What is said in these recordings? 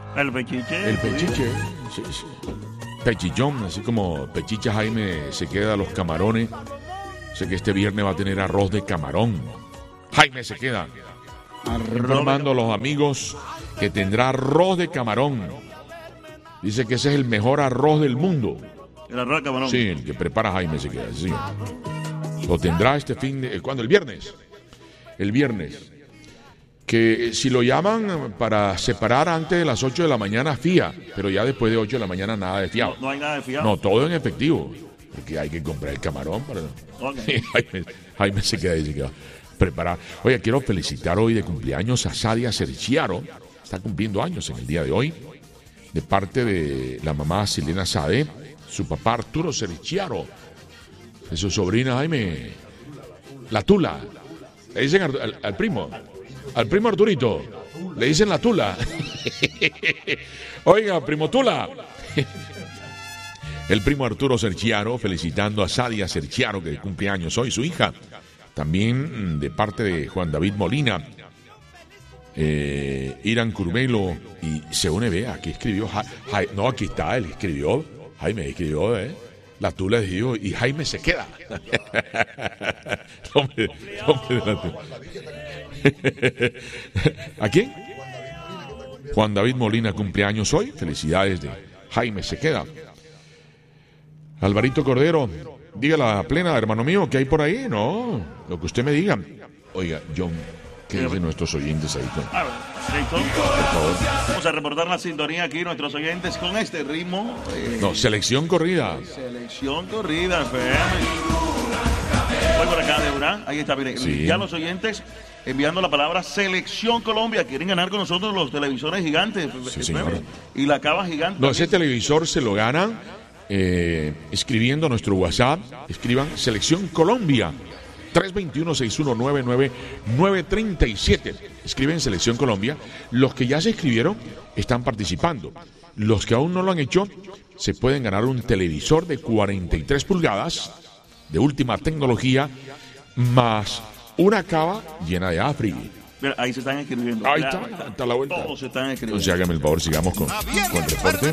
El pechiche. El pechiche, sí. Pechichón, así como Pechicha Jaime se queda a los camarones. Sé que este viernes va a tener arroz de camarón. Jaime se queda informando a los amigos que tendrá arroz de camarón. Dice que ese es el mejor arroz del mundo. El arroz de camarón. Sí, el que prepara Jaime se queda, sí. Lo tendrá este fin de... ¿Cuándo? El viernes. El viernes. Que si lo llaman para separar antes de las 8 de la mañana, fía. Pero ya después de 8 de la mañana nada de fiado. No hay nada de fiado. No, todo en efectivo. Porque hay que comprar el camarón para... Okay. Jaime se queda ahí, se queda preparado. Oye, quiero felicitar hoy de cumpleaños a Sadia Cerchiaro. Está cumpliendo años en el día de hoy. De parte de la mamá Silena Sade, su papá Arturo Cerchiaro, de su sobrina Jaime, la Tula. Le dicen al primo Arturito, le dicen la Tula. Oiga, primo Tula. El primo Arturo Cerchiaro felicitando a Sadia Cerchiaro, que cumple años hoy, su hija. También de parte de Juan David Molina, Irán Curvelo, y se une, vea, aquí escribió, no, aquí está, él escribió, Jaime escribió, la Tula dijo, y Jaime se queda. Hombre de la Tula. ¿A quién? Juan David Molina cumpleaños hoy, felicidades de Jaime se queda. Alvarito Cordero, diga la plena, hermano mío, ¿qué hay por ahí? No, lo que usted me diga. Oiga, John, ¿qué dicen nuestros oyentes ahí? Listo. Por favor. Vamos a reportar la sintonía aquí, nuestros oyentes, con este ritmo. No, selección corrida. Selección corrida, FM. Voy por acá, Deborah. Ahí está, miren. Sí. Ya los oyentes enviando la palabra Selección Colombia. Quieren ganar con nosotros los televisores gigantes. Sí, señor. Y la cava gigante. No, ese televisor se lo ganan escribiendo a nuestro WhatsApp. Escriban Selección Colombia. 321-619-9937. Escriben Selección Colombia. Los que ya se escribieron están participando. Los que aún no lo han hecho se pueden ganar un televisor de 43 pulgadas de última tecnología más una cava llena de Afri. Mira, ahí se están escribiendo. Ahí está la vuelta. Todos se están escribiendo. Entonces hágame el favor, sigamos con el reporte.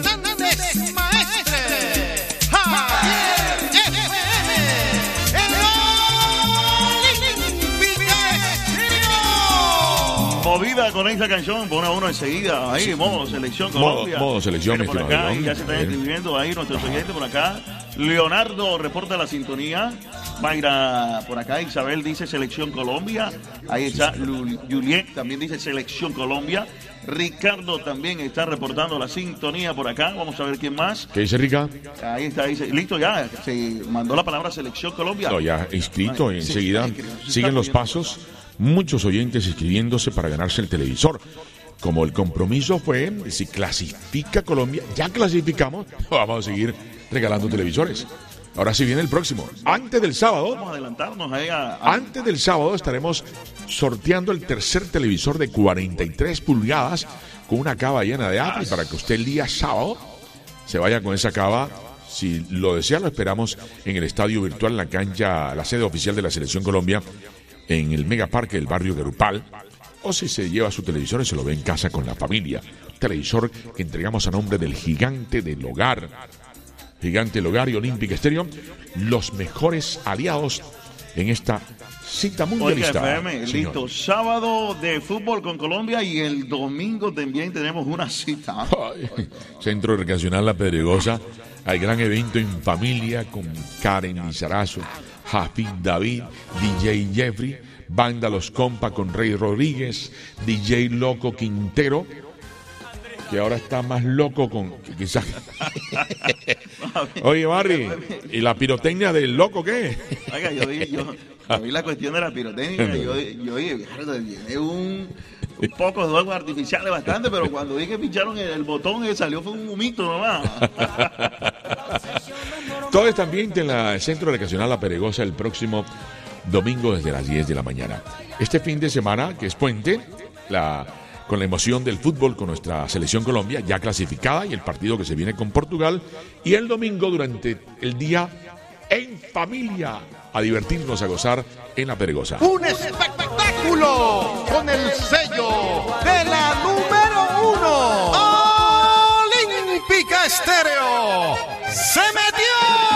Movida con esta canción, pone uno enseguida, ahí, modo selección Colombia. Modo selección, por estimado acá, Iván. y ya se están escribiendo ahí nuestros oyentes por acá. Leonardo reporta la sintonía. Mayra por acá, Isabel dice Selección Colombia. Ahí está Juliet, también dice Selección Colombia. Ricardo también está reportando la sintonía por acá. Vamos a ver quién más. ¿Qué dice Rica? Ahí está, dice, listo ya, se mandó la palabra Selección Colombia. No, ya inscrito, Ay, enseguida sí, siguen los pasos. Muchos oyentes inscribiéndose para ganarse el televisor. Como el compromiso fue, si clasifica Colombia, ya clasificamos, vamos a seguir regalando televisores. Ahora sí viene el próximo. Antes del sábado. Vamos a adelantarnos ahí Antes del sábado estaremos sorteando el tercer televisor de 43 pulgadas con una cava llena de Apple para que usted el día sábado se vaya con esa cava. Si lo desea, lo esperamos en el estadio virtual, en la cancha, la sede oficial de la Selección Colombia, en el Megaparque del barrio Guerupal. O si se lleva su televisor y se lo ve en casa con la familia. Televisor que entregamos a nombre del Gigante del Hogar. Gigante del Hogar y Olympic Stereo, los mejores aliados en esta cita mundialista. Oiga, FM, listo. Sábado de fútbol con Colombia y el domingo también tenemos una cita. Ay, Centro Recreacional La Pedregosa. Hay gran evento en familia con Karen Lizarazo, Jafid David, DJ Jeffrey, Banda Los Compa con Rey Rodríguez, DJ Loco Quintero, que ahora está más loco con quizás. Oye, Barry, ¿y la pirotecnia del loco qué? Oiga, yo vi la cuestión de la pirotecnia, yo dije, viene un poco de fuegos artificiales bastante, pero cuando vi que pincharon el botón que salió fue un humito nomás. Todo este ambiente en el Centro Recreacional La Pedregosa el próximo domingo desde las 10 de la mañana. Este fin de semana, que es puente, con la emoción del fútbol con nuestra Selección Colombia ya clasificada y el partido que se viene con Portugal, y el domingo durante el día en familia a divertirnos, a gozar en La Pedregosa. Un espectáculo con el sello de la número 1. Estéreo.